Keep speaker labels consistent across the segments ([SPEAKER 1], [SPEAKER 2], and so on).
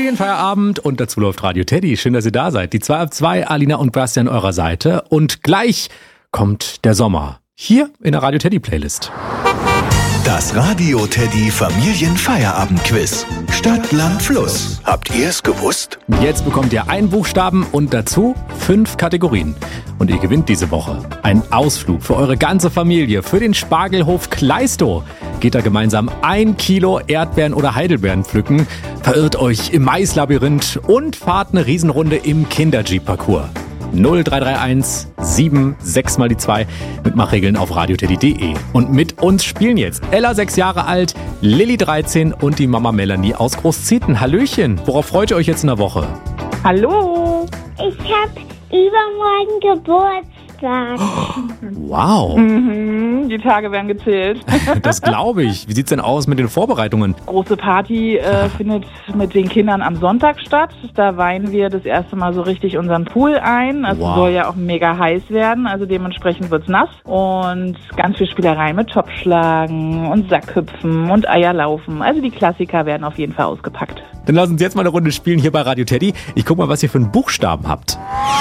[SPEAKER 1] Familienfeierabend und dazu läuft Radio Teddy. Schön, dass ihr da seid. Die 2 ab 2, Alina und Bastian an eurer Seite. Und gleich kommt der Sommer. Hier in der Radio Teddy Playlist.
[SPEAKER 2] Das Radio Teddy Familienfeierabend-Quiz. Stadt, Land, Fluss. Habt ihr es gewusst?
[SPEAKER 1] Jetzt bekommt ihr einen Buchstaben und dazu 5 Kategorien. Und ihr gewinnt diese Woche einen Ausflug für eure ganze Familie für den Spargelhof Kleistow. Geht da gemeinsam 1 Kilo Erdbeeren oder Heidelbeeren pflücken, verirrt euch im Maislabyrinth und fahrt eine Riesenrunde im Kinder-Jeep-Parcours. 0331 76 mal die 2. Mitmachregeln auf radioteddy.de. Und mit uns spielen jetzt Ella 6 Jahre alt, Lilly 13 und die Mama Melanie aus Großzieten. Hallöchen, worauf freut ihr euch jetzt in der Woche?
[SPEAKER 3] Hallo.
[SPEAKER 4] Ich habe übermorgen Geburtstag.
[SPEAKER 1] Wow,
[SPEAKER 3] Die Tage werden gezählt.
[SPEAKER 1] das glaube ich. Wie sieht's denn aus mit den Vorbereitungen?
[SPEAKER 3] Große Party findet mit den Kindern am Sonntag statt. Da weihen wir das erste Mal so richtig unseren Pool ein. Also
[SPEAKER 1] Wow.
[SPEAKER 3] soll ja auch mega heiß werden. Also dementsprechend wird's nass. Und ganz viel Spielerei mit Topfschlagen und Sackhüpfen und Eierlaufen. Also die Klassiker werden auf jeden Fall ausgepackt.
[SPEAKER 1] Dann lass uns jetzt mal eine Runde spielen hier bei Radio Teddy. Ich guck mal, was ihr für einen Buchstaben habt.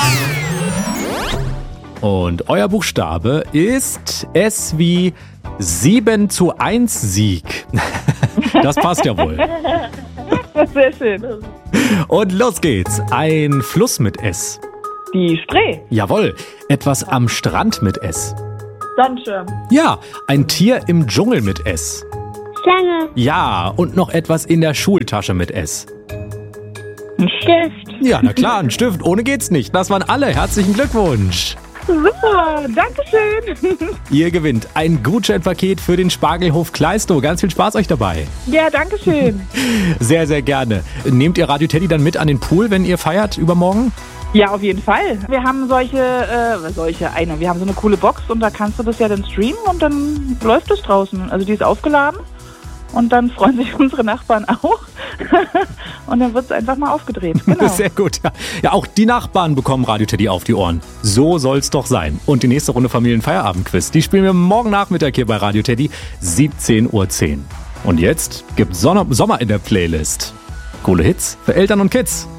[SPEAKER 1] Und euer Buchstabe ist S wie 7:1 Sieg. Das passt ja wohl.
[SPEAKER 3] Sehr schön.
[SPEAKER 1] Und los geht's. Ein Fluss mit S.
[SPEAKER 3] Die Spree.
[SPEAKER 1] Jawohl. Etwas am Strand mit S.
[SPEAKER 3] Sonnenschirm.
[SPEAKER 1] Ja, ein Tier im Dschungel mit S.
[SPEAKER 4] Schlange,
[SPEAKER 1] Ja, und noch etwas in der Schultasche mit S.
[SPEAKER 3] Ein
[SPEAKER 4] Stift.
[SPEAKER 1] Ja, na klar, ein Stift. Ohne geht's nicht. Das waren alle. Herzlichen Glückwunsch.
[SPEAKER 3] Super, Dankeschön.
[SPEAKER 1] Ihr gewinnt ein Gutscheinpaket für den Spargelhof Kleistow. Ganz viel Spaß euch dabei.
[SPEAKER 3] Ja, Dankeschön.
[SPEAKER 1] Sehr, sehr gerne. Nehmt ihr Radio Teddy dann mit an den Pool, wenn ihr feiert übermorgen?
[SPEAKER 3] Ja, auf jeden Fall. Wir haben wir haben so eine coole Box und da kannst du das ja dann streamen und dann läuft es draußen. Also die ist aufgeladen und dann freuen sich unsere Nachbarn auch und dann wird es einfach mal aufgedreht. Genau.
[SPEAKER 1] Sehr gut. Ja, auch die Nachbarn bekommen Radio Teddy auf die Ohren. So soll's doch sein. Und die nächste Runde Familienfeierabend-Quiz, die spielen wir morgen Nachmittag hier bei Radio Teddy, 17:10 Uhr. Und jetzt gibt's Sommer in der Playlist. Coole Hits für Eltern und Kids.